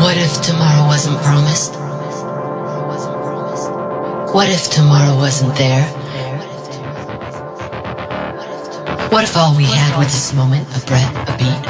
What if tomorrow wasn't promised? What if tomorrow wasn't there? What if all we had was this moment, a breath, a beat,